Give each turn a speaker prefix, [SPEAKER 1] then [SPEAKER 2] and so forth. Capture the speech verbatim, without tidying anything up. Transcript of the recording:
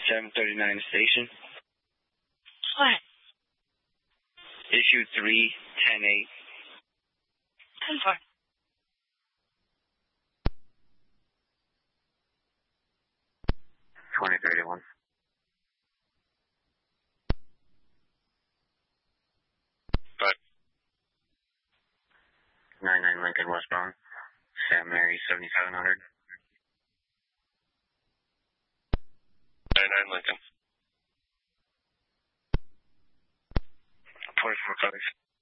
[SPEAKER 1] seven thirty-nine station.
[SPEAKER 2] What?
[SPEAKER 1] Issue three ten eight.
[SPEAKER 2] ten four.
[SPEAKER 1] twenty thirty-one.
[SPEAKER 3] But
[SPEAKER 1] ninety-nine Lincoln westbound. Sam Mary seventy-seven hundred.
[SPEAKER 3] ninety-nine Lincoln.
[SPEAKER 1] twenty-four five.